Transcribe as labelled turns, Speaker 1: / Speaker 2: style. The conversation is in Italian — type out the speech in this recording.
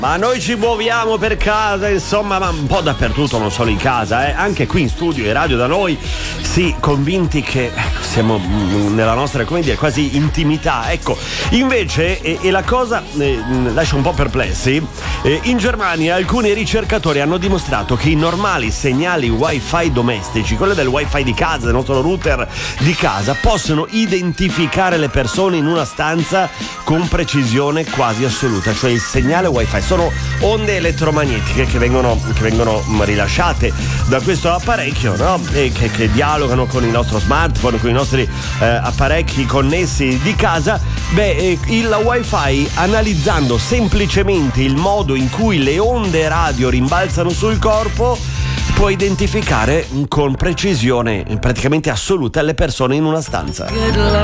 Speaker 1: Ma noi ci muoviamo per casa, insomma, ma un po' dappertutto, non solo in casa, anche qui in studio e radio da noi, sì, convinti che siamo nella nostra, come dire, quasi intimità. Ecco, invece, e la cosa lascia un po' perplessi, in Germania alcuni ricercatori hanno dimostrato che i normali segnali wifi domestici, quello del wifi di casa, del nostro router di casa, possono identificare le persone in una stanza con precisione quasi assoluta. Cioè il segnale wifi sono onde elettromagnetiche che vengono rilasciate da questo apparecchio, no? E che dialogano con il nostro smartphone, con i nostri apparecchi connessi di casa. Il wifi, analizzando semplicemente il modo in cui le onde radio rimbalzano sul corpo, può identificare con precisione praticamente assoluta le persone in una stanza.